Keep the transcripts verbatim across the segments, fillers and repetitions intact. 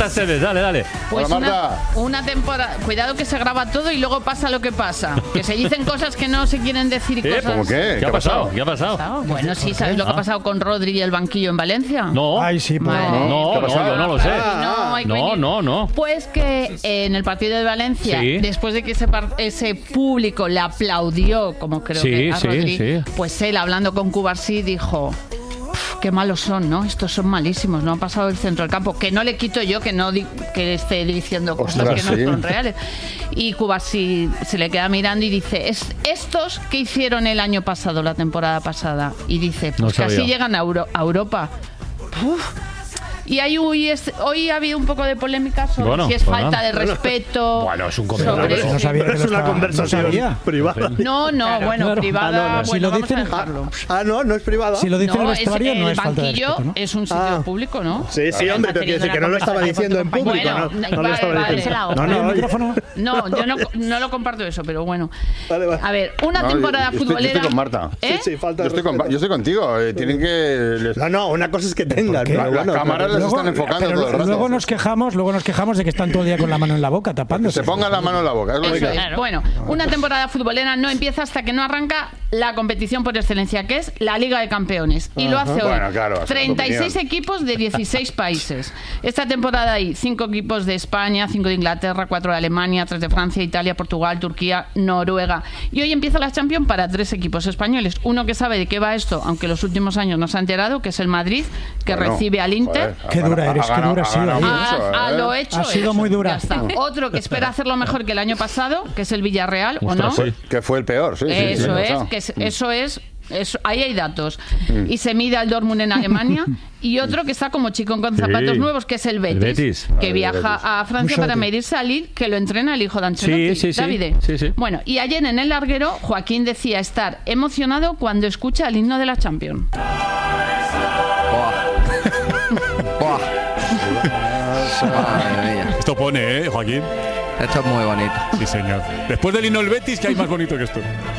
Marta Esteves, dale, dale. Pues Hola, una, Marta. una temporada. Cuidado que se graba todo y luego pasa lo que pasa. Que se dicen cosas que no se quieren decir y ¿Eh? cosas. ¿Cómo qué? ¿Qué ha pasado? ¿Qué ha pasado? Bueno, sí, ¿sabes lo que ha pasado con Rodri y el banquillo en Valencia? No. Ay, sí, pues. Madre. No, no, yo no lo sé. No, hay que No, venir. no, no. Pues que eh, en el partido de Valencia, Sí. después de que ese, par- ese público le aplaudió, como creo Sí, que a sí, Rodri, sí. pues él, hablando con Cubarsí, dijo... Qué malos son, ¿no? Estos son malísimos, no han pasado el centro del campo. Que no le quito yo que no di- que esté diciendo cosas Ostras, que no sí. son reales. Y Cubarsí se le queda mirando y dice, es estos que hicieron el año pasado, la temporada pasada. Y dice, No pues casi sabía. llegan a, Euro- a Europa. Uf. Y ahí hoy, es- hoy ha habido un poco de polémica sobre Bueno, si es bueno. falta de respeto. Bueno, es un sobre- comentario. No sabía que es lo una estaba- conversación no sabía. privada. No, no, bueno, claro. privada. Ah, no, no. Si Bueno, lo vamos dicen- a dejarlo. Ah, no, no es privada. Si lo dice el No, es- vestuario, no el es falta de banquillo respeto, ¿no? es un sitio Ah. público, ¿no? Sí, sí, hombre, pero quiere decir que no lo estaba diciendo en público. Bueno, no, no vale, lo estaba vale. diciendo. No, No, ¿Hay un no, micrófono? No, yo no, no lo comparto eso, pero bueno. Vale, vale. A ver, una No, temporada yo estoy- futbolera. Yo estoy con Marta. ¿Eh? Sí, sí, falta Yo de estoy, con, respeto. yo estoy contigo. eh, tienen que... les- No, no, una cosa es que tengan. qué? pero Las bueno, cámaras pero- les están enfocando pero todo el rato. luego nos quejamos, luego nos quejamos de que están todo el día con la mano en la boca tapándose. Se pongan la mano en la boca. Es lo Eso que- es. Bueno, una temporada futbolera no empieza hasta que no arranca la competición por excelencia, que es la Liga de Campeones. Y lo hace hoy. Bueno, claro, esa es tu treinta y seis opinión. equipos de dieciséis países. Esta temporada hay cinco equipos de España, cinco de Inglaterra, cuatro de Alemania, tres de Francia, Italia, Portugal, Turquía, Noruega. Y hoy empieza la Champions para tres equipos españoles. Uno que sabe de qué va esto, aunque los últimos años no se ha enterado, que es el Madrid, que Bueno, recibe al Inter. joder, Qué ha dura ganado- eres, ha qué ganado- dura ha has sido, ganado ¿eh? mucho, A, a ¿eh? lo hecho. Ha sido hecho. muy dura. Ya está. Otro que espera hacerlo mejor que el año pasado, que es el Villarreal, ¿o no? Ostras, sí. Que fue el peor, sí. sí, sí, Eso sí, es, pasado. que es- eso es, eso- ahí hay datos. Y se mide al Dortmund en Alemania. Y otro que está como chicón con Sí. zapatos nuevos, que es el Betis, Betis. que Ah, viaja Betis. a Francia Mucho para Betis. medirse a Lille, que lo entrena el hijo de Ancelotti, Sí, sí, sí. Davide. Sí, sí. Bueno, y ayer en el larguero, Joaquín decía estar emocionado cuando escucha el himno de la Champions. Buah. Madre mía. Esto pone, ¿eh, Joaquín? Esto es muy bonito. Sí, señor. Después del himno del Betis, ¿qué hay más bonito que esto?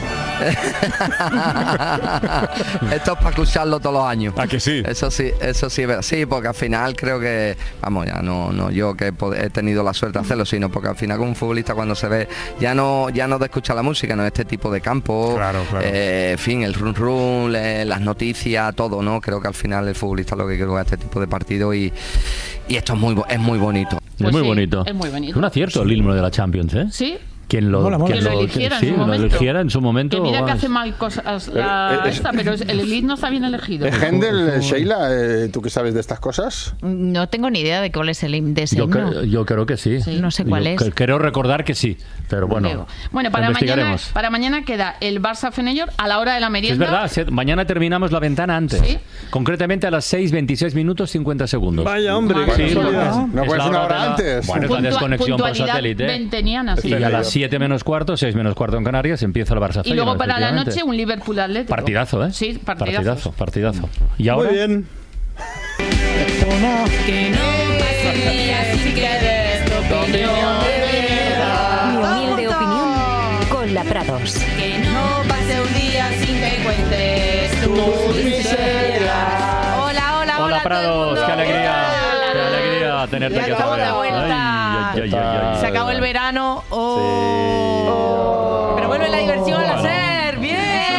Esto es para escucharlo todos los años. ¿A que sí? Eso sí, eso sí, es verdad. Sí, porque al final creo que, vamos, ya no, no yo que he pod- he tenido la suerte de hacerlo, sino porque al final con un futbolista cuando se ve, ya no, ya no de escuchar la música, no este tipo de campo, Claro, claro. eh, en fin, el run run, le- las noticias, todo, ¿no? Creo que al final el futbolista lo que quiere es este tipo de partido y, y esto es muy, bo- es muy bonito. Es Pues muy sí, bonito. es muy bonito. Un acierto el himno de la Champions, ¿eh? Sí. Quien lo, Mola, mola. quien Que lo eligiera en sí, su lo momento. eligiera en su momento. Que mira que vamos. hace mal cosas la, Eh, eh, esta, pero es- el elite no está bien elegido. Eh, Händel, eh, Sheila, eh, ¿tú qué sabes de estas cosas? No tengo ni idea de cuál es el himno de ese Yo, himno. cre- yo creo que sí. No sé cuál Yo es. cre- Creo recordar que sí, pero bueno. Creo. Bueno, para mañana, investigaremos. para mañana queda el Barça Fenellor a la hora de la Sí, merienda. es verdad, se- mañana terminamos la ventana antes. Sí. Concretamente a las seis, veintiséis minutos, cincuenta segundos. Vaya, hombre. Madre qué Sí, mía. no, casualidad. no, No es puedes la una hora hora de la- antes. Bueno, es la Puntua- desconexión por puntualidad satélite. venteniana, sí. Y a las siete menos cuarto, seis menos cuarto en Canarias, empieza el Barça Y luego Feyenoord, para la efectivamente. noche un Liverpool Atlético. Partidazo, ¿eh? Sí, partidazo. Partidazo, partidazo. Y ahora, Muy bien. Una- Que no pase un día sin que des tu opinión de verdad. Mi humilde opinión con la Prados. Que no pase un día sin que cuentes tu miseria. Hola, hola, hola. hola todo el Prados, mundo. qué alegría, Hola. qué alegría tenerte Ya aquí otra estamos vez. de vuelta. Ay, ay, ay, ay, ay. Se acabó el verano. Oh. Pero vuelve la diversión a ser. Bien.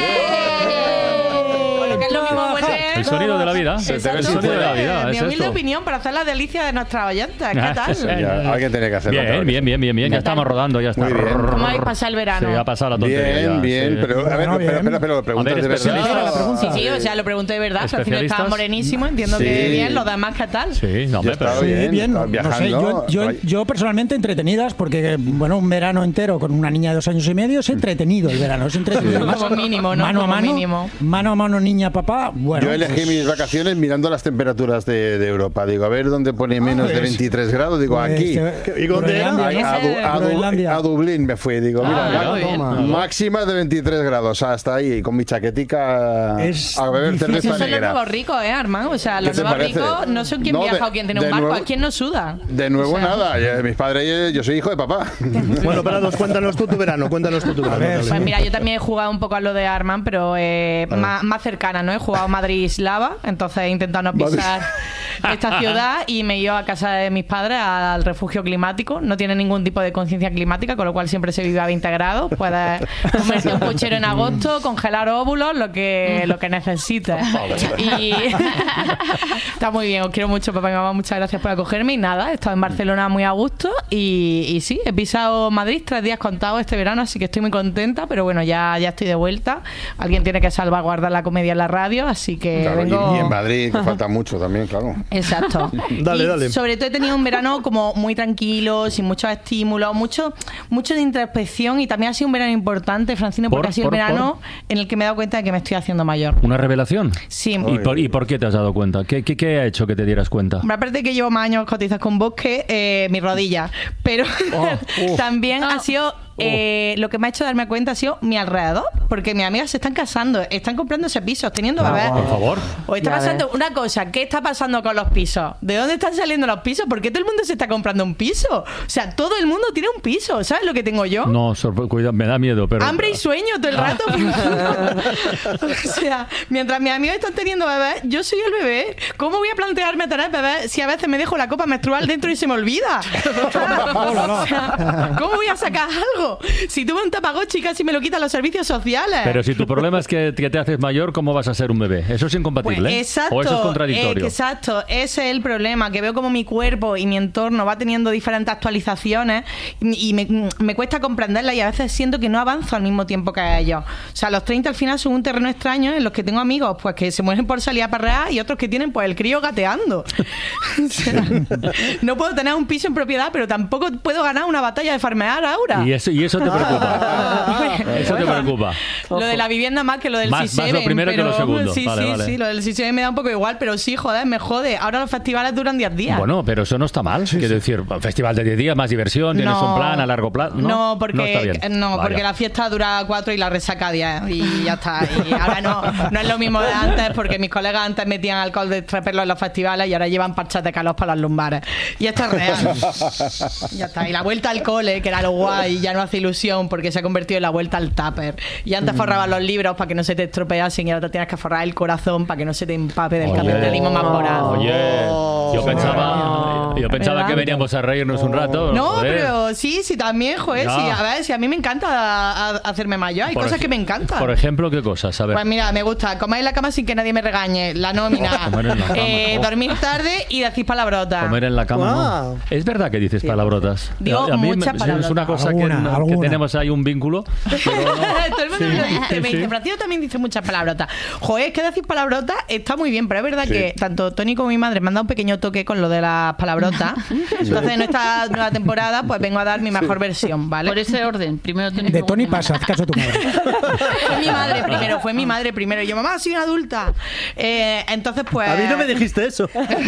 Con lo que es lo mismo vuelve. El sonido de la vida. Se te ve El sin sonido de la fuera. vida. Mi es humilde esto. opinión para hacer la delicia de nuestra oyentes. ¿Qué tal? Ya, alguien tiene que hacerlo. otra Bien, vez. bien, bien, bien, bien. Ya estamos rodando, ya está. Muy bien. ¿Cómo habéis pasado el verano? Sí, ha pasado la tontería. Bien, ya, bien, sí. pero a ver, Bueno, espera, bien. espera, pero preguntas A ver, de especialista. verdad. la pregunta. Sí, sí, o sea, lo pregunto de verdad. Al final ¿Especialistas? estaba morenísimo, entiendo Sí. que bien. Los demás, ¿qué tal? Sí, no, Yo hombre, estaba pero... Sí, bien, bien, estaba no sé, viajando. yo, yo, yo personalmente entretenidas, porque bueno, un verano entero con una niña de dos años y medio es entretenido el verano, es entretenido. Como Además, mínimo, ¿no? Mano a Como mano, mínimo. mano a mano, niña, papá, bueno. Yo elegí pues, mis vacaciones mirando las temperaturas de, de Europa. Digo, a ver dónde pone menos de pues, veintitrés grados. Digo, pues, aquí. eh, ¿Y dónde era? Groenlandia, A, ¿no? a Du- a Du- Groenlandia. a Dublín me fui. Digo, mira, Ah, ma- muy bien. Toma. máxima de veintitrés grados. Hasta ahí, con mi chaquetica Es a beber difícil. cerveza Esos son los negra. nuevos ricos, ¿eh, Armando? O sea, ¿Qué los te nuevos parece? ricos no son quien No, viaja de- o quien tiene un de barco, nuevo- es quien no suda. De nuevo O sea, nada. Ya, mis padres, yo soy hijo de papá. Bueno, Prados, cuéntanos tú tu verano. Cuéntanos tú tu verano. ver, Cali. Pues mira, yo también he jugado un poco a lo de Arman, pero eh, más, más cercana, ¿no? He jugado Madrid-Slava, entonces he intentado no pisar esta ciudad y me he ido a casa de mis padres al refugio climático. No tiene ningún tipo de conciencia climática, con lo cual siempre se vive a veinte grados. Puedes comerte un puchero en agosto, congelar óvulos, lo que, lo que necesites. Y está muy bien, os quiero mucho, papá y mamá, muchas gracias por acogerme. Y nada, he estado en Barcelona muy a gusto y, y sí, he pisado Madrid tres días contados este verano, así que estoy muy contenta, pero bueno, ya, ya estoy de vuelta. Alguien tiene que salvaguardar la comedia en la radio, así que claro, vengo... y, y en Madrid, que falta mucho también, claro. Exacto. Dale, Y dale. sobre todo he tenido un verano como muy tranquilo, sin muchos estímulos, mucho, mucho de introspección, y también ha sido un verano importante, Francino, porque Por, ha sido por, el verano en el que me he dado cuenta de que me estoy haciendo mayor. ¿Una revelación? Sí. ¿Y por, ¿Y por qué te has dado cuenta? ¿Qué, qué, qué ha hecho que te dieras cuenta? Hombre, aparte de que llevo más años cotizas con bosque, eh, mi rodilla. Pero oh. también ha sido... Eh, lo que me ha hecho darme cuenta ha sido mi alrededor, porque mis amigas se están casando, están comprándose pisos, teniendo bebés. Por favor. O está Ya pasando ves. una cosa, ¿qué está pasando con los pisos? ¿De dónde están saliendo los pisos? ¿Por qué todo el mundo se está comprando un piso? O sea, todo el mundo tiene un piso, ¿sabes lo que tengo yo? No, sorpre- cuidado, me da miedo, pero... Hambre y sueño todo el rato. O sea, mientras mis amigos están teniendo bebés, yo soy el bebé. ¿Cómo voy a plantearme tener bebés si a veces me dejo la copa menstrual dentro y se me olvida? O sea, ¿cómo voy a sacar algo? Si tuve un Tamagotchi, casi me lo quitan los servicios sociales. Pero si tu problema es que, que te haces mayor, ¿cómo vas a ser un bebé? Eso es incompatible. Pues ¿eh? exacto, O eso es contradictorio. eh, exacto, ese es el problema, que veo como mi cuerpo y mi entorno va teniendo diferentes actualizaciones y, y me, me cuesta comprenderlas, y a veces siento que no avanzo al mismo tiempo que ellos. O sea, los treinta al final son un terreno extraño en los que tengo amigos pues que se mueren por salir a perrear y otros que tienen pues el crío gateando. O sea, no puedo tener un piso en propiedad, pero tampoco puedo ganar una batalla de farmear ahora. Y eso, y eso te preocupa. Eso te preocupa. Lo de la vivienda más que lo del Más- C siete. más lo primero que lo segundo. Sí, Vale, sí, vale. sí. Lo del C siete me da un poco igual, pero sí, joder, me jode. Ahora los festivales duran diez días. Bueno, pero eso no está mal. Quiero decir, festival de diez días, más diversión, tienes No. un plan a largo plazo. No, No, porque, no está bien. no, Vaya. porque la fiesta dura cuatro y la resaca diez y ya está. Y ahora no, no es lo mismo de antes, porque mis colegas antes metían alcohol de tres perlos en los festivales y ahora llevan parchas de calor para las lumbares. Y esto es real. Ya está. Y la vuelta al cole, que era lo guay, ya no hace ilusión porque se ha convertido en la vuelta al tupper. Y antes forrabas los libros para que no se te estropeasen y ahora tienes que forrar el corazón para que no se te empape del Oye. capitalismo más voraz. Oye, yo pensaba, yo pensaba ¿Verdad? que veníamos a reírnos un rato. No, joder. pero sí, sí, también, joder, Ya. sí, a ver, si a mí me encanta a- a- hacerme mayor, hay Por cosas ej- que me encantan. Por ejemplo, ¿qué cosas? A ver. Pues mira, me gusta comer en la cama sin que nadie me regañe, la nómina, Comer en la cama, eh, oh. dormir tarde y decir palabrotas. Comer en la cama, Wow. ¿no? Es verdad que dices palabrotas. Digo a mí me- muchas es palabrotas. una cosa Alguna, que, no- que alguna. tenemos ahí un vínculo. Todo el mundo me lo dice, sí, me sí. dice, Francisco también dice muchas palabrotas. Joder, es que decir palabrotas está muy bien, pero es verdad Sí. que tanto Tony como mi madre me han dado un pequeño toque con lo de las palabrotas. Entonces, en esta nueva temporada, pues vengo a dar mi mejor versión, ¿vale? Por ese orden. Primero Tony. De luego Tony tú. pasa, haz caso a tu madre. Fue mi madre primero, fue mi madre primero. Y yo, mamá, soy una adulta. Eh, entonces, pues... A mí no me dijiste eso.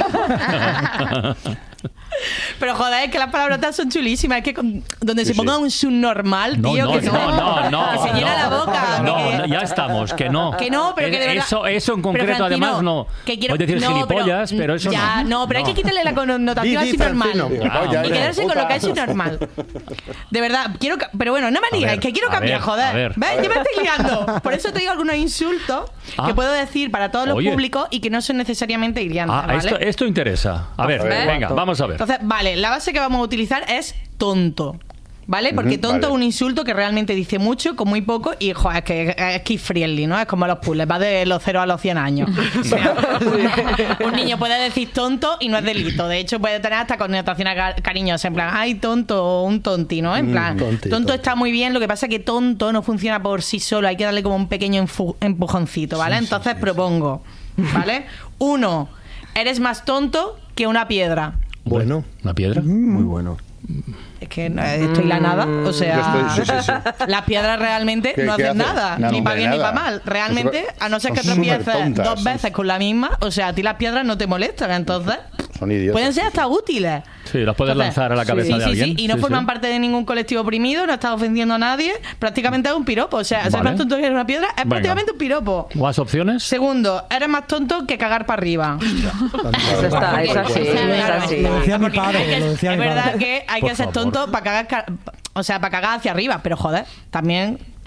Pero joder, es que las palabrotas son chulísimas. Es que con- donde se Sí, ponga sí. un subnormal, No, tío, no, que no, no, no, que se llena no. la boca. No, que- no, ya estamos, que no. Que no, pero que de verdad. Eso, eso en Pero, concreto, Francino, además, no. que quiero- Puedes decir no, gilipollas, pero, eso ya, no. no, pero hay que quitarle la connotación Di, di, así normal. Francino. Gilipollas, Y quedarse con lo que es puta. normal. De verdad, quiero. ca- Pero bueno, no me A digáis ver, que quiero a cambiar, ver, joder. a ver. ¿Ves? Yo me estoy liando. Por eso te digo algunos insultos Ah. que puedo decir para todos los Oye. públicos y que no son necesariamente hiriantes. Ah, ¿vale? esto, esto interesa. A ver, ver, venga, ¿cuánto? vamos a ver. Entonces, vale, la base que vamos a utilizar es tonto. ¿Vale? Porque Ujú, tonto vale. es un insulto que realmente dice mucho con muy poco y, joder, es que es kid friendly, ¿no? Es como los puzzles, va de los cero a los cien años. O sea, un niño puede decir tonto y no es delito. De hecho, puede tener hasta connotaciones ca- cariñosas, en plan, ay, tonto, o un tonti, ¿no? En Mm, plan, tonti, tonto tonti. está muy bien, lo que pasa es que tonto no funciona por sí solo, hay que darle como un pequeño enfu- empujoncito, ¿vale? Entonces propongo, ¿vale? Uno, eres más tonto que una piedra. Bueno. ¿Una piedra? Muy bueno. Es que no, estoy la nada, o sea, Yo estoy- sí, sí, sí. las piedras realmente ¿Qué- no qué hacen hacen? nada, No, ni para hombre, bien ni nada. para mal. Realmente, a no ser que Son tropieces supertontas, dos son- veces con la misma, o sea, a ti las piedras no te molestan, entonces Son idiotas. pueden ser hasta útiles. Sí, las puedes Entonces, lanzar a la cabeza sí, de sí, alguien. sí, y no Sí, forman sí. parte de ningún colectivo oprimido, no estás ofendiendo a nadie, prácticamente es un piropo, o sea, ser Vale. más tonto que una piedra es Venga. prácticamente un piropo. ¿Más opciones? Segundo, eres más tonto que cagar para arriba. Eso está, es así, es Claro, así. Lo decía mi Porque padre, hay que- lo decía es mi verdad padre. que hay Por que ser favor. tonto para cagar, ca- o sea, para cagar hacia arriba, pero joder, también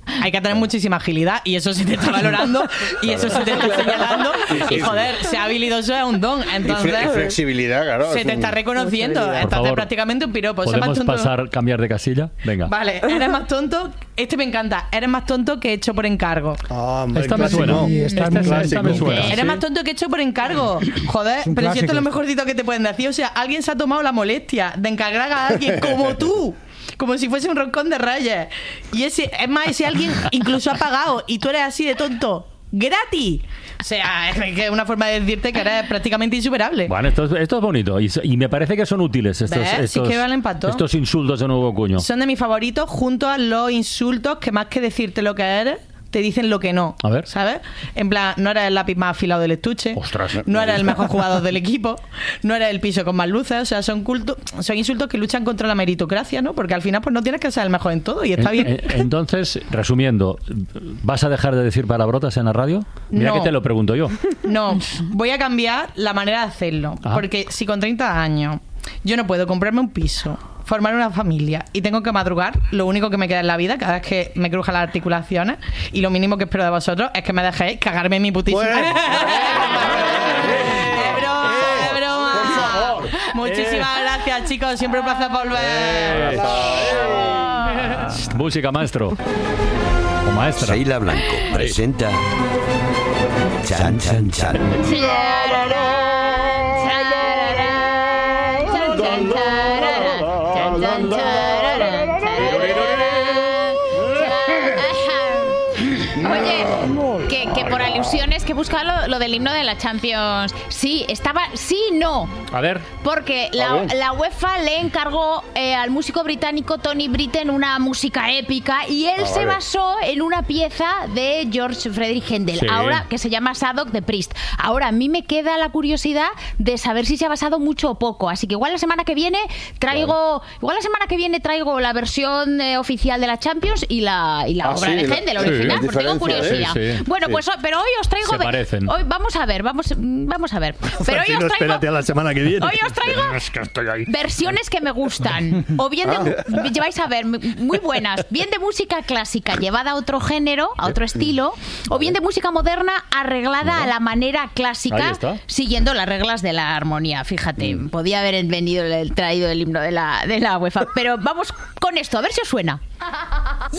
hay que tener muchísima agilidad y eso se te está valorando y eso se te está señalando y joder, ser habilidoso es un don, entonces y, fle- y flexibilidad, claro. se te un... está reconociendo, entonces prácticamente un piropo. ¿Podemos pasar, cambiar de casilla? Venga. Vale, eres más tonto, este me encanta, eres más tonto que hecho por encargo. Ah, esta me suena. Sí, esta esta, es muy esta me suena. Eres ¿Sí? más tonto que hecho por encargo. Joder, un pero si esto es lo clásico. mejorcito que te pueden decir. O sea, alguien se ha tomado la molestia de encargar a alguien como tú. Como si fuese un roscón de reyes. Y ese, es más, ese alguien incluso ha pagado y tú eres así de tonto. ¡Gratis! O sea, es que es una forma de decirte que eres prácticamente insuperable. Bueno, esto es, esto es bonito y, y me parece que son útiles estos, ¿Ves? Sí estos, que valen pa' todo. estos insultos de nuevo cuño. Son de mis favoritos junto a los insultos que más que decirte lo que eres, te dicen lo que no. A ver. ¿Sabes? En plan, no eres el lápiz más afilado del estuche. Ostras. No eres el mejor jugador del equipo. No eres el piso con más luces. O sea, son, culto, son insultos que luchan contra la meritocracia, ¿no? Porque al final pues no tienes que ser el mejor en todo y está En- bien. en- Entonces, resumiendo, ¿vas a dejar de decir palabrotas en la radio? Mira No. que te lo pregunto yo. No, voy a cambiar la manera de hacerlo. Ajá. Porque si con treinta años yo no puedo comprarme un piso, formar una familia y tengo que madrugar, lo único que me queda en la vida, cada vez que me crujan las articulaciones, y lo mínimo que espero de vosotros es que me dejéis cagarme en mi putísima. Bueno. ¡Es broma, es broma! Muchísimas gracias, chicos. Siempre un placer volver. Música, maestro. O maestra. Sheila Blanco presenta Chan Chan Chan. Oye, que, que por alusiones que buscaba lo, lo del himno de la Champions. Sí, estaba. Sí, no. A ver. Porque la, la UEFA le encargó eh, al músico británico Tony Britten una música épica y él Ah, se vale. basó en una pieza de George Friedrich Händel, Sí. ahora que se llama Sadok de Priest. Ahora, a mí me queda la curiosidad de saber si se ha basado mucho o poco. Así que igual la semana que viene traigo. Igual la semana que viene traigo la versión eh, oficial de la Champions y la, y la Ah, obra sí, de la- Händel sí, original, la porque tengo diferencia, curiosidad. sí, sí. Bueno, Sí. pues oh, pero hoy os traigo. Se parecen. Hoy vamos a ver, vamos, vamos a ver. Pero hoy Si os no, traigo. espérate a la semana que viene. Hoy os traigo Es que estoy ahí. versiones que me gustan. O bien de, vais a ver, muy buenas. Bien de música clásica llevada a otro género, a otro estilo. O bien de música moderna arreglada a la manera Ahí clásica, está. siguiendo las reglas de la armonía. Fíjate, podía haber venido el traído el himno de la, de la UEFA. Pero vamos con esto, a ver si os suena.